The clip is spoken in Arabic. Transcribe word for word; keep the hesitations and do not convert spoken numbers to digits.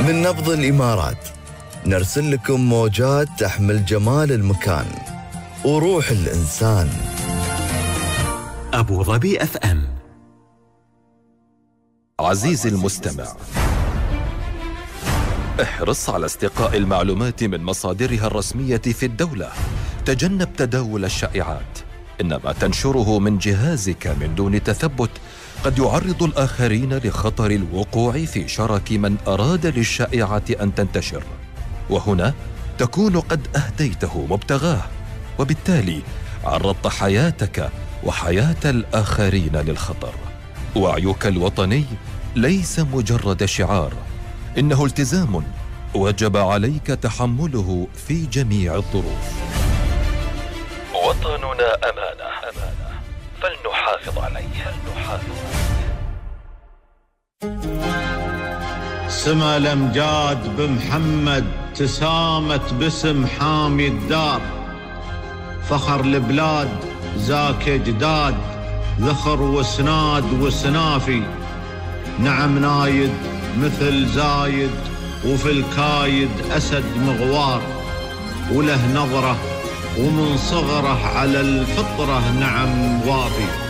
من نبض الإمارات نرسل لكم موجات تحمل جمال المكان وروح الإنسان. أبو ظبي أف أم. عزيزي المستمع، احرص على استقاء المعلومات من مصادرها الرسمية في الدولة. تجنب تداول الشائعات، إنما تنشره من جهازك من دون تثبت قد يعرض الآخرين لخطر الوقوع في شرك من أراد للشائعة أن تنتشر، وهنا تكون قد أهديته مبتغاه، وبالتالي عرضت حياتك وحياة الآخرين للخطر. وعيك الوطني ليس مجرد شعار، إنه التزام وجب عليك تحمله في جميع الظروف. وطننا أمانة، أمانة فلنحافظ عليه، فلنحافظ عليه. سما الأمجاد بمحمد تسامت باسم حامي الدار، فخر البلاد زاك جداد، ذخر وسناد وسنافي. نعم نايد مثل زايد، وفي الكايد أسد مغوار، وله نظرة ومن صغره على الفطرة نعم وافي.